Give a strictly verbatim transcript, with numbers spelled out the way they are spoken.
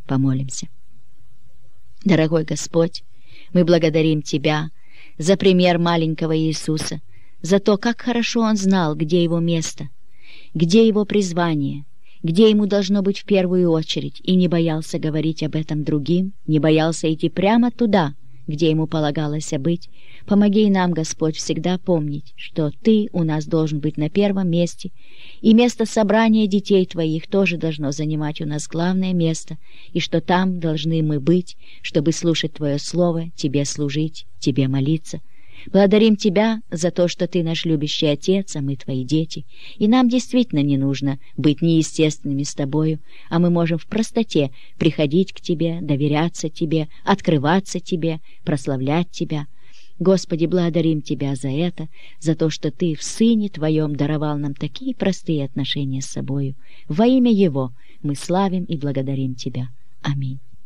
Помолимся. Дорогой Господь, мы благодарим Тебя за пример маленького Иисуса, за то, как хорошо Он знал, где Его место, где Его призвание, где Ему должно быть в первую очередь, и не боялся говорить об этом другим, не боялся идти прямо туда, где Ему полагалось быть. Помоги нам, Господь, всегда помнить, что Ты у нас должен быть на первом месте, и место собрания детей Твоих тоже должно занимать у нас главное место, и что там должны мы быть, чтобы слушать Твое Слово, Тебе служить, Тебе молиться. Благодарим Тебя за то, что Ты наш любящий Отец, а мы Твои дети, и нам действительно не нужно быть неестественными с Тобою, а мы можем в простоте приходить к Тебе, доверяться Тебе, открываться Тебе, прославлять Тебя. Господи, благодарим Тебя за это, за то, что Ты в Сыне Твоем даровал нам такие простые отношения с собою. Во имя Его мы славим и благодарим Тебя. Аминь.